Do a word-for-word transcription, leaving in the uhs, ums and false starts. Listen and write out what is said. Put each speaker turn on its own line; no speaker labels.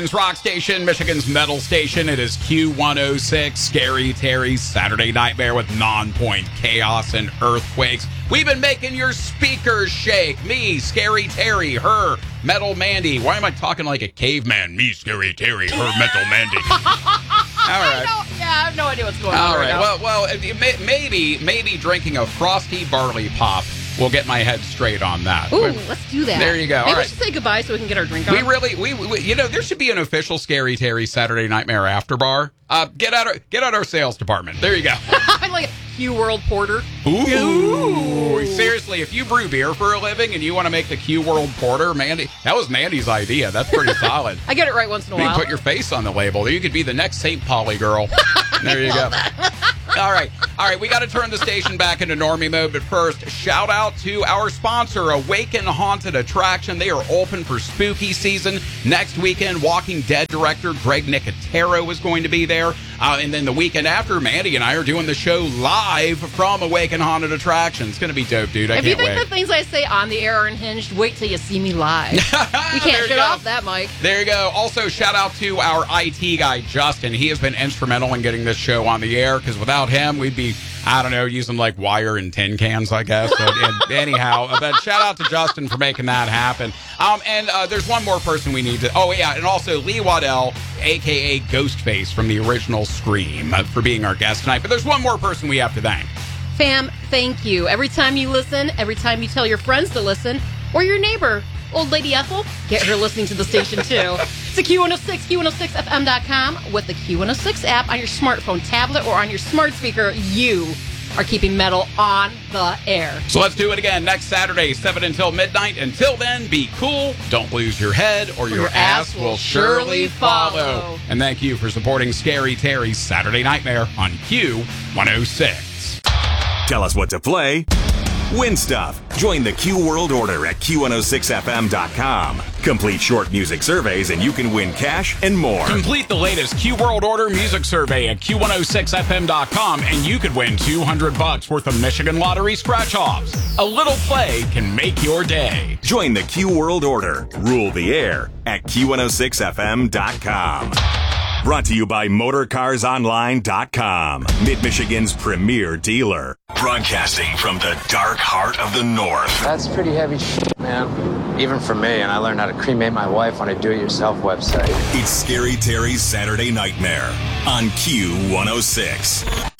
Rock Station, Michigan's metal station. It is Q one oh six, Scary Terry's Saturday Nightmare with non-point chaos and earthquakes. We've been making your speakers shake. Me, Scary Terry, her, Metal Mandy. Why am I talking like a caveman? Me, Scary Terry, her, Metal Mandy. All right.
I yeah, I have no idea what's going
All
on.
right.
right
well, well, maybe, maybe drinking a frosty barley pop will get my head straight on that.
Ooh,
But
let's do that.
there you go.
Maybe
All right.
we should say goodbye so we can get our drink on.
We really, we, we, you know, there should be an official Scary Terry Saturday Nightmare after bar. Uh, get out, our, get out our sales department. There you go.
like a Q World Porter.
Ooh.
Ooh.
Seriously, if you brew beer for a living and you want to make the Q World Porter, Mandy, that was Mandy's idea. That's pretty solid.
I get it right once in a
You
while.
can put your face on the label. You could be the next Saint Pauli girl. There you go. All right. All right. We got to turn the station back into normie mode. But first, shout out to our sponsor, Awaken Haunted Attraction. They are open for spooky season. Next weekend, Walking Dead director Greg Nicotero is going to be there. Uh, and then the weekend after, Mandy and I are doing the show live from Awaken Haunted Attraction. It's going to be dope, dude. I
if
can't
you think
wait.
the things I say on the air are unhinged, wait till you see me live. You
There
can't
you
shut
go.
off that, Mike.
There you go. Also, shout out to our I T guy, Justin. He has been instrumental in getting this show on the air, because without him, we'd be, I don't know, using like wire and tin cans, I guess. So, and anyhow, but shout out to Justin for making that happen. Um, and uh, there's one more person we need to, oh yeah, and also Lee Waddell, a k a. Ghostface from the original Scream, uh, for being our guest tonight. But there's one more person we have to thank.
Fam, thank you. Every time you listen, every time you tell your friends to listen, or your neighbor, old lady Ethel, get her listening to the station too. It's a Q one oh six, Q one oh six F M dot com. With the Q one oh six app on your smartphone, tablet, or on your smart speaker, you are keeping metal on the air.
So let's do it again next Saturday, seven until midnight. Until then, be cool, don't lose your head, or your,
your
ass,
ass
will
will
surely
surely
follow.
follow.
And thank you for supporting Scary Terry's Saturday Nightmare on Q one oh six.
Tell us what to play. Win stuff. Join the Q World Order at Q one oh six F M dot com. Complete short music surveys and you can win cash and more.
Complete the latest Q World Order music survey at Q one oh six F M dot com and you could win two hundred bucks worth of Michigan Lottery scratch-offs. A little play can make your day.
Join the Q World Order. Rule the air at Q one oh six F M dot com. Brought to you by Motor Cars Online dot com, Mid-Michigan's premier dealer. Broadcasting from the dark heart of the North.
That's pretty heavy shit, man. Even for me, and I learned how to cremate my wife on a do-it-yourself website.
It's Scary Terry's Saturday Nightmare on Q one oh six.